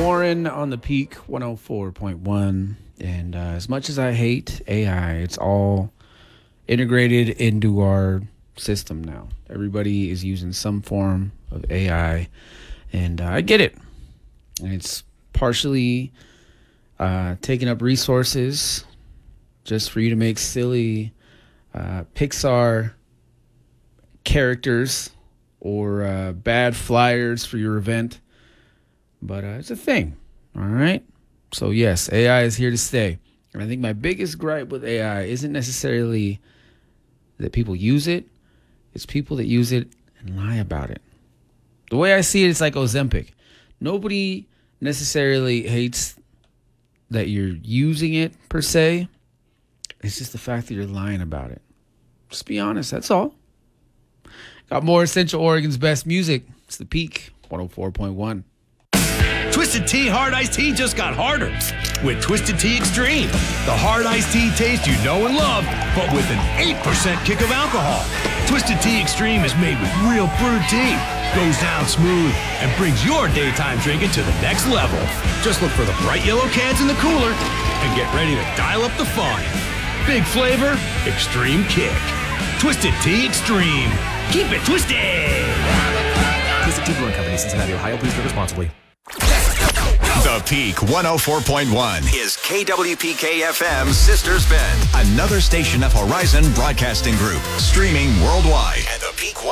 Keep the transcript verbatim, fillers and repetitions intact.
Warren on the Peak one oh four point one. And uh, as much as I hate A I, it's all integrated into our system now. Everybody is using some form of A I, and uh, I get it. And it's partially uh, taking up resources just for you to make silly uh, Pixar characters or uh, bad flyers for your event. But uh, it's a thing, all right? So, yes, A I is here to stay. And I think my biggest gripe with A I isn't necessarily that people use it. It's people that use it and lie about it. The way I see it, it's like Ozempic. Nobody necessarily hates that you're using it, per se. It's just the fact that you're lying about it. Just be honest, that's all. Got more Central Oregon's best music. It's The Peak, one oh four point one. Twisted Tea Hard Iced Tea just got harder with Twisted Tea Extreme. The hard iced tea taste you know and love, but with an eight percent kick of alcohol. Twisted Tea Extreme is made with real brewed tea, goes down smooth, and brings your daytime drinking to the next level. Just look for the bright yellow cans in the cooler and get ready to dial up the fun. Big flavor, extreme kick. Twisted Tea Extreme. Keep it twisted! Twisted Tea Brewing Company, Cincinnati, Ohio. Please drink responsibly. The Peak one oh four point one is K W P K F M's Sisters Bend, another station of Horizon Broadcasting Group, streaming worldwide at the Peak